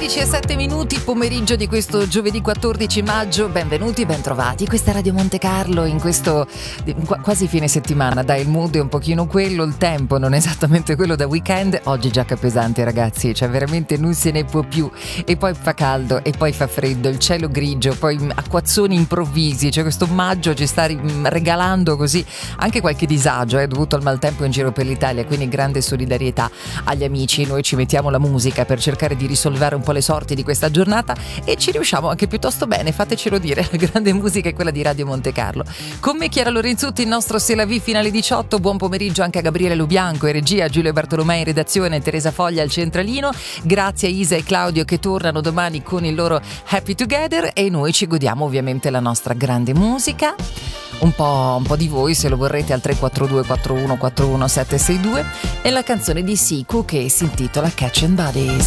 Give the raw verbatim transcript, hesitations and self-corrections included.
undici e sette minuti, pomeriggio di questo giovedì quattordici maggio. Benvenuti, bentrovati. Questa è Radio Monte Carlo in questo quasi fine settimana. Dai, il mood è un pochino quello, il tempo non è esattamente quello da weekend. Oggi già pesante, ragazzi, cioè veramente non se ne può più. E poi fa caldo e poi fa freddo, il cielo grigio, poi acquazzoni improvvisi. Cioè questo maggio ci sta regalando così anche qualche disagio, è eh, dovuto al maltempo in giro per l'Italia, quindi grande solidarietà agli amici. Noi ci mettiamo la musica per cercare di risolvere un po' le sorti di questa giornata e ci riusciamo anche piuttosto bene, fatecelo dire. La grande musica è quella di Radio Monte Carlo. Con me Chiara Lorenzutti, il nostro Se la vi fino alle diciotto. Buon pomeriggio anche a Gabriele Lubianco in regia, Giulio Bartolomei in redazione, Teresa Foglia al centralino. Grazie a Isa e Claudio che tornano domani con il loro Happy Together e noi ci godiamo ovviamente la nostra grande musica. Un po', un po' di voi se lo vorrete al tre quattro due quattro uno quattro uno sette sei due e la canzone di Siku che si intitola Catch and Buddies.